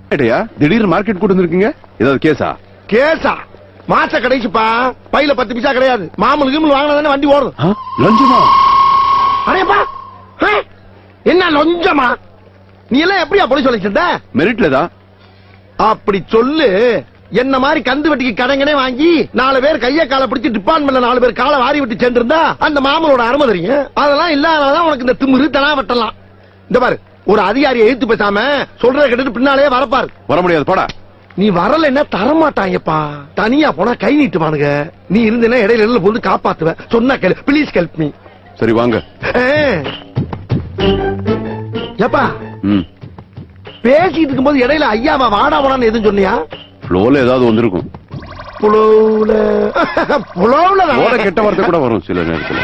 திடீர்னு மார்க்கெட் கூட்டு வந்திருக்கீங்க, ஏதாவது கேஸா? கேஸா? மாச கடைசிப்பா, பையில 10 பைசா கிடையாது. மாமூல் கீமூல் வாங்கினதானே வண்டி ஓடுது. லஞ்சமா? அடேப்பா, என்ன லஞ்சமா? நீ எல்லாம் எப்படியா போலீஸ் சொல்லிச்சிருந்த? மெரிட்லதான். அப்படி சொல்லு. என்ன மாதிரி கந்து வெட்டிக்கு கடைங்கனே வாங்கி 4 பேர் கைய காலை பிடிச்சி டிபார்ட்மெண்ட்ல 4 பேர் காலை வாரி விட்டு சென்றிருந்தா அந்த மாமலோட அருமை தெரியும். அதெல்லாம் இல்லாததான் உனக்கு இந்த திமிரு தனா வெட்டலாம். இந்த பாரு, ஒரு அதிகாரியை எழுத்து பேசாம சொல்றத கேட்டுட்டு பின்னாலே வரப்பாரு. வர முடியாது, போடா. நீ வரலன்னா தரமாட்டாங்கப்பா. தனியா போனா கை நீட்டுவானுங்க. நீ இருந்தேன்னா இடையில போது காப்பாத்துவ. சொன்னா கேளு, பிளீஸ் ஹெல்ப் மீ. சரி வாங்க. ஏப்பா, பேசிட்டு இருக்கும்போது இடையில ஐயாவா வாடா வாடான்னு எதுவும் சொன்னியா? ஃப்ளோல ஏதாவது வந்திருக்கும். புலவுல கெட்ட வார்த்தை கூட வரும் சில நேரத்தில்.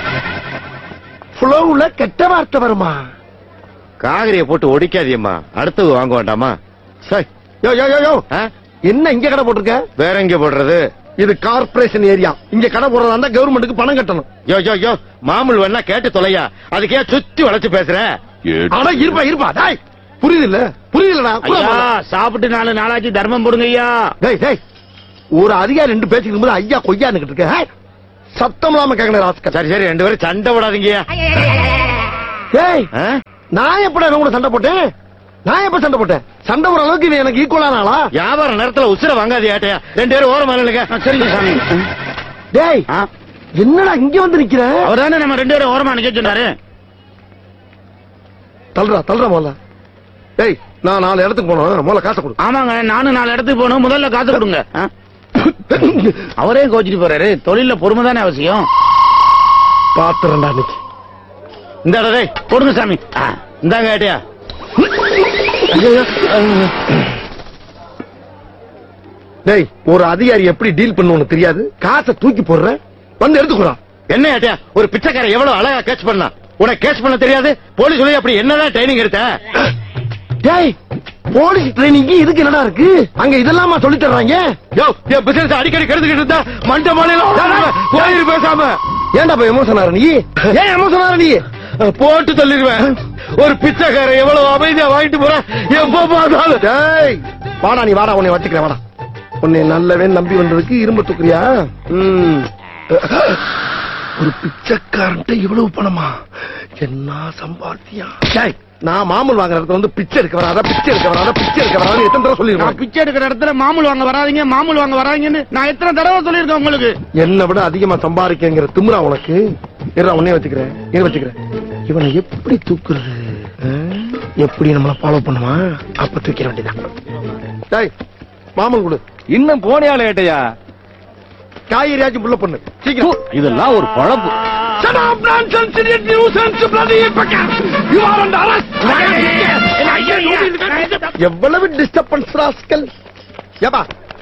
புலவுல கெட்ட வார்த்தை வருமா? காகரிய போட்டு ஒடிக்காதியம்மா, அடுத்தது வாங்க வேண்டாமா? சரி. யோ யோ யோ யோ, என்ன இங்க கடை போட்டிருக்க? வேற எங்க போடுறது? இது கார்பரேஷன் ஏரியா. இங்க கடை போடுறதா இருந்தா கவர்மெண்ட்டுக்கு பணம் கட்டணும். யோ யோ யோ, மாமூல் வேணா கேட்டு தொலையா, அதுக்கே சுத்தி வளைச்சு பேசுற. ஆனா இருப்பா இருப்பா, டாய் புரியுது இல்ல? புரியுதுலடா. சாப்பிட்டு 4 நாளாச்சு, தர்மம் போடுங்க ஐயா. டேய் டேய், ஒரு அதிகாரி 2 பேசிக்கும் போது ஐயா கொய்யான்னு இருக்க. சத்தம் இல்லாம கேட்கணும் ராஸ்கல். சரி சரி, 2 பேரும் சண்டை விடாதீங்க. டேய், நான் எப்படா கூட சண்டை போட்டேன்? நான் எப்ப சண்டை போட்டேன்? சண்டை ஒரு அளவுக்கு இது எனக்கு ஈக்குவலான ஆளா? வியாபார நேரத்துல உசுர வாங்காதே ஆட்டையா. 2 பேரும் ஓரமா இல்லைங்க. சரிங்க சாமி. டேய், என்னடா இங்க வந்து நிக்கிற? அவர்தானே நம்ம 2 பேரும் ஓரமா நிக்க சொன்னாரு. தள்ளுறா தள்ளுறா முதல்ல. டேய், நான் 4 இடத்துக்கு போனோம், முதல்ல காசை கொடு. ஆமாங்க, நானும் 4 இடத்துக்கு போகணும், முதல்ல காசு கொடுங்க. அவரே கோச்சிட்டு போறாரு. தொழில பொறுமை தானே அவசியம். பாத்துறேன்டா இன்னைக்கு. இந்த இடத்தை கொடுங்க சாமி. இந்தாங்க ஆட்டையா. டேய், ஒரு அதிகாரி எப்படி டீல் பண்ணுவோன்னு தெரியாது. காசை தூக்கி போடுற, வந்து எடுத்துக்கூடா. என்ன ஆட்டையா, ஒரு பிச்சைக்கார எவ்வளவு அழகா கேட்ச் பண்ணா, உனக்கு கேட்ச் பண்ண தெரியாது? போலீஸ் சொல்லி அப்படி என்னதான் ட்ரைனிங் எடுத்த? டேய், போலீஸ் ட்ரைனிங் இதுக்கு என்னடா இருக்கு? அங்க இதெல்லாமா சொல்லி தர்றாங்க? யோ, என் பிசினஸ் அடிக்கடி கெடுத்துக்கிட்டு இருந்தா மண்ட மாலையில போயிரு பேசாம. ஏன்டா போய் எமோஷன் ஆற நீ? ஏன் எமோஷன் ஆற நீ? போட்டு தள்ளிடுவேன். ஒரு பிச்சைக்கார எவ்வளவு அமைதியா வாங்கிட்டு போற, எப்ப பார்த்தாலும். டேய் வாடா, நீ வாடா, உன்னை வச்சுக்கிறேன் வாடா. உன்னை நல்லவே நம்பி வந்ததுக்கு இரும்பு தூக்குறியா? ஒரு பிச்சைக்காரன்ட்ட இவ்வளவு பணமா? என்ன சம்பாத்தியா? டேய், நான் மாமூல் வாங்குற இடத்துல வந்து பிச்சை எடுக்க வராத, பிச்சை எடுக்க வராத, பிச்சை எடுக்க வராத எத்தனை தடவை சொல்லிருக்கேன்? பிச்சை எடுக்கிற இடத்துல மாமூல் வாங்க வராதீங்க, மாமூல் வாங்க வராதீங்கன்னு நான் எத்தனை தடவை சொல்லிருக்கேன் உங்களுக்கு? என்னை விட அதிகமா சம்பாதிக்கிற திமிரா உனக்கு? இருடா, உன்னே வச்சுக்கிறேன், இதை வச்சுக்கிறேன். இவனை எப்படி தூக்குறது? எப்படி நம்மள ஃபாலோ பண்ணுமா? அப்ப தூக்கிற வேண்டியதான். டேய், மாமூல் கொடு. இன்னும் போனியால ஏட்டையா? காய்கறியாச்சும் புள்ள பண்ணு சீக்கிரம். இதெல்லாம் ஒரு பழப்பு. எவ்வளவு டிஸ்டர்பன்ஸ் ராஸ்கல். ஏப்பா,